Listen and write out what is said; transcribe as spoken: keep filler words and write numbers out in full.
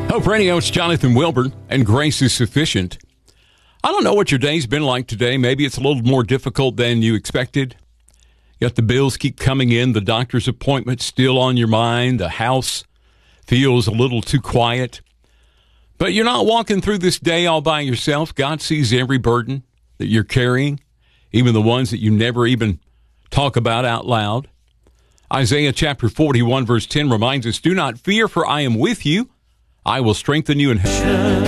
Hope Radio, it's Jonathan Wilburn, and grace is sufficient. I don't know what your day's been like today. Maybe it's a little more difficult than you expected. Yet the bills keep coming in, the doctor's appointment still on your mind, the house feels a little too quiet. But you're not walking through this day all by yourself. God sees every burden that you're carrying, even the ones that you never even talk about out loud. Isaiah chapter forty-one, verse ten reminds us, "Do not fear, for I am with you. I will strengthen you and help."